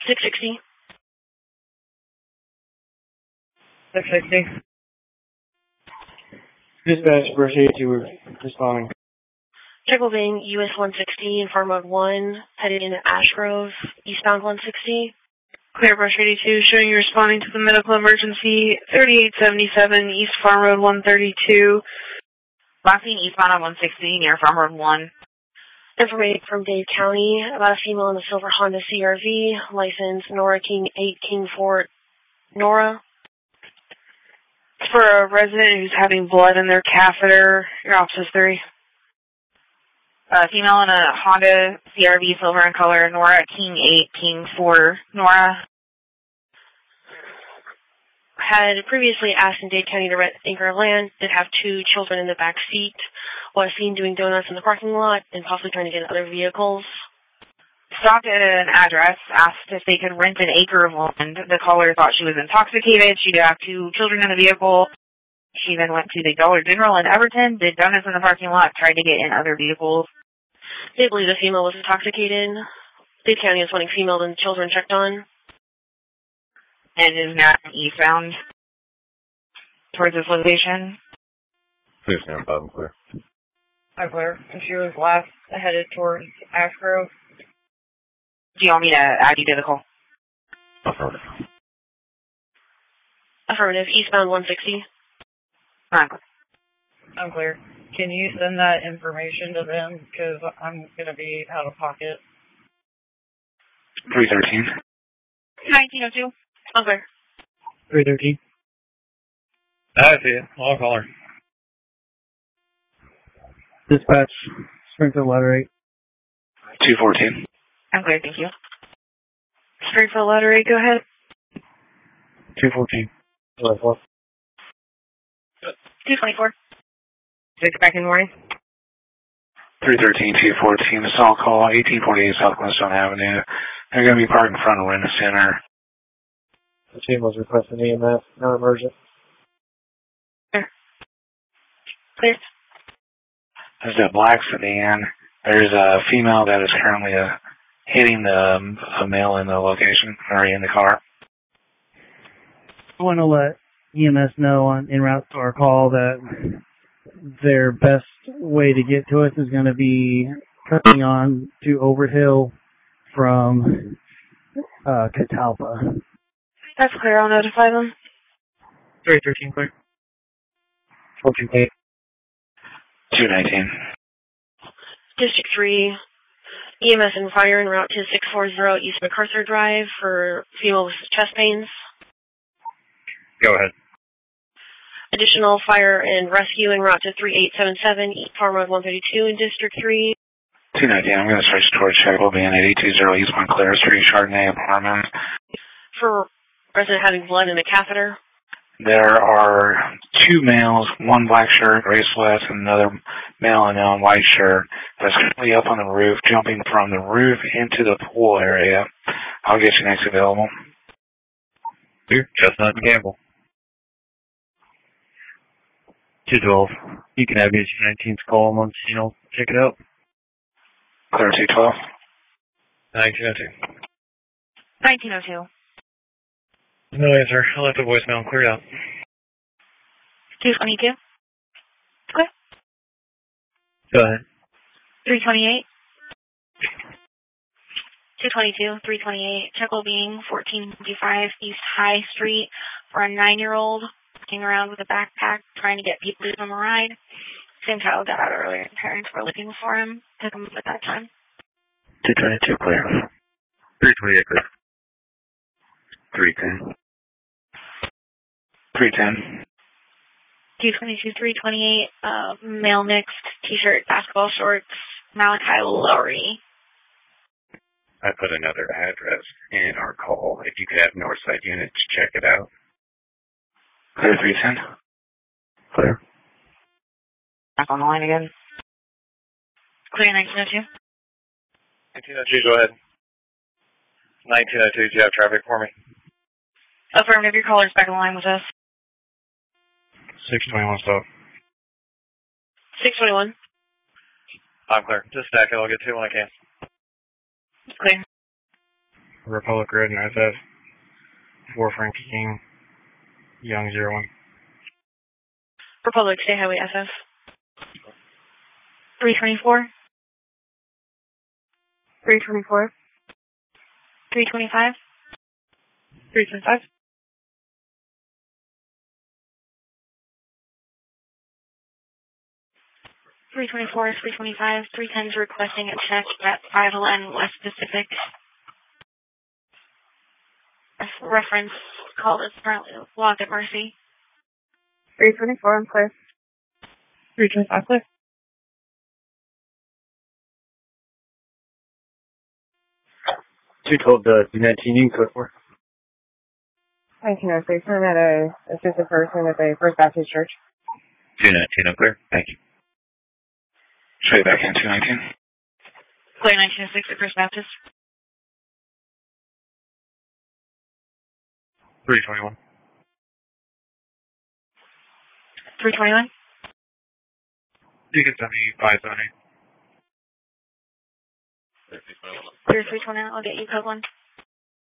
660. 660. Dispatch, Brush 82, we're responding. Checkable being US 160 in Farm Road 1, headed into Ashgrove, eastbound 160. Clear, Brush 82, showing you responding to the medical emergency, 3877 East Farm Road 132. Last seen eastbound on 160 near Farm Road 1. Information from Dade County about a female in a silver Honda CRV, license Nora King 8 King Fort, Nora. It's for a resident who's having blood in their catheter. Your office 3. Female in a Honda CRV, silver in color, Nora King 8 King 4, Nora. Had previously asked in Dade County to rent acre of land, did have 2 children in the back seat, was seen doing donuts in the parking lot and possibly trying to get other vehicles. Stopped at an address, asked if they could rent an acre of land. The caller thought she was intoxicated. She did have 2 children in the vehicle. She then went to the Dollar General in Everton, did donuts in the parking lot, tried to get in other vehicles. They believe the female was intoxicated. Dade County is wanting female and children checked on. And is now eastbound towards this location. Please stand by, I'm clear. I'm clear. And she was last headed towards Ashgrove. Do you want me to add you to the call? Affirmative. Affirmative. Eastbound 160. I'm clear. Can you send that information to them? Because I'm going to be out of pocket. 313. 1902. I'm clear. 313. I see it. I'll call her. Dispatch, Springfield Letter 8. 214. I'm clear, thank you. Springfield Letter 8, go ahead. 214. 224. 6 back in the morning. 313, 214. Assault call, 1848 South Glenstone Avenue. They're going to be parked in front of Rena Center. The team was requesting EMS, no emergent. Clear. There's a black sedan. There's a female that is currently hitting a male in the location, or in the car. I want to let EMS know en route to our call that their best way to get to us is going to be coming on to Overhill from Catalpa. That's clear. I'll notify them. 313 clear. 428. 219. District 3. EMS and fire en route to 640 East MacArthur Drive for female with chest pains. Go ahead. Additional fire and rescue en route to 3877 East Farm Road 132 in District 3. 219. I'm going to switch towards Checkable being 820 East Montclair Street, Chardonnay Apartments. For resident having blood in a catheter. There are 2 males, 1 black shirt, gray sweats, and another male in a white shirt that's currently up on the roof, jumping from the roof into the pool area. I'll get you next available. Here, Chestnut and Campbell. 212. You can have your 19th call once, check it out. Clear 212. 1902. 1902. No answer. I left a voicemail and cleared out. 222. Clear. Go ahead. 328. 222, 328. Checkable being 1455 East High Street for a 9-year-old walking around with a backpack trying to get people to give him a ride. Same child got out earlier. Parents were looking for him. Took him up at that time. 222 clear. 328 clear. 310. 310. 222, 328, male mixed, t-shirt, basketball shorts, Malachi Lowry. I put another address in our call. If you could have Northside units check it out. Clear 310. Clear. Back on the line again. Clear 1902. 1902, go ahead. 1902, do you have traffic for me? Affirmative, your caller's back on the line with us. 621 stop. 621. I'm clear. Just stack it. I'll get to it when I can. Clear. Republic Red and SF. 4 Frankie King. Young 01. Republic State Highway SF. 324. 324. 325. 325. 324, 325, 310's requesting a check at Vital and West Pacific. Reference call is currently locked at Mercy. 324, I'm clear. 325, clear. Two told 219, code 4. 1906, I'm at a assistant person at the First Baptist Church. 219, I'm clear. Thank you. Straight back in 219. Clear 1906 at First Baptist. 321. 321. You can send me 578. Clear 321, I'll get you code 1.